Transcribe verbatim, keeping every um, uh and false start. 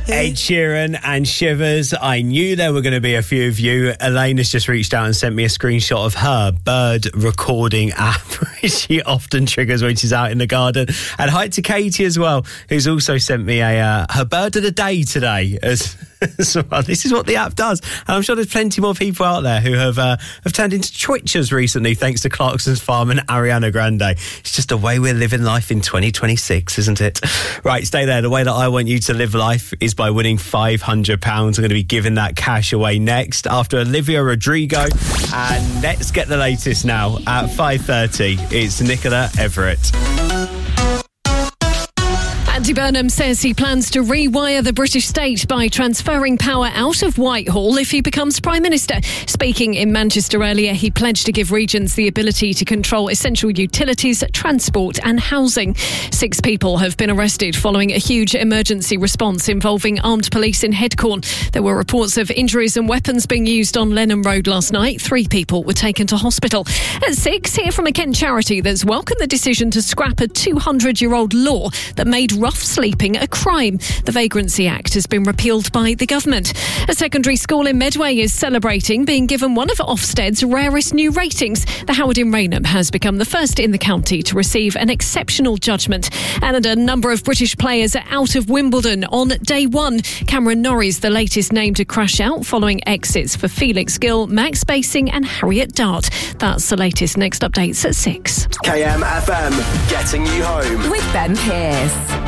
Ed Sheeran and Shivers. I knew there were going to be a few of you. Elaine has just reached out and sent me a screenshot of her bird recording app, which she often triggers when she's out in the garden. And hi to Katie as well, who's also sent me a uh, her bird of the day today as So, well, this is what the app does. And I'm sure there's plenty more people out there who have uh, have turned into Twitchers recently, thanks to Clarkson's Farm and Ariana Grande. It's just a way we're living life in twenty twenty-six, isn't it? Right, stay there. The way that I want you to live life is by winning five hundred pounds. I'm going to be giving that cash away next after Olivia Rodrigo. And let's get the latest now at five thirty. It's Nicola Everett. Andy Burnham says he plans to rewire the British state by transferring power out of Whitehall if he becomes Prime Minister. Speaking in Manchester earlier, he pledged to give regions the ability to control essential utilities, transport and housing. Six people have been arrested following a huge emergency response involving armed police in Headcorn. There were reports of injuries and weapons being used on Lennon Road last night. Three people were taken to hospital. At six, hear from a Kent charity that's welcomed the decision to scrap a two hundred year old law that made rough sleeping a crime. The Vagrancy Act has been repealed by the government. A secondary school in Medway is celebrating being given one of Ofsted's rarest new ratings. The Howard in Rainham has become the first in the county to receive an exceptional judgment. And a number of British players are out of Wimbledon on day one. Cameron Norrie's the latest name to crash out following exits for Felix Gill, Max Basing and Harriet Dart. That's the latest. Next updates at six. K M F M, getting you home with Ben Pearce.